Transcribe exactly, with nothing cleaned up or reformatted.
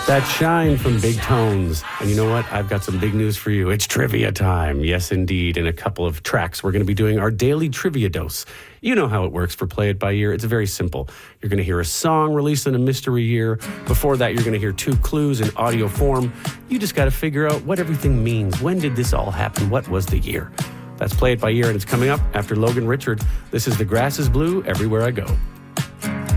That shine from Big Tones. And you know what? I've got some big news for you. It's trivia time. Yes, indeed. In a couple of tracks, we're going to be doing our daily trivia dose. You know how it works for Play It By Ear. It's very simple. You're going to hear a song released in a mystery year. Before that, you're going to hear two clues in audio form. You just got to figure out what everything means. When did this all happen? What was the year? That's Play It By Ear, and it's coming up after Logan Richard. This is The Grass is Blue Everywhere I Go.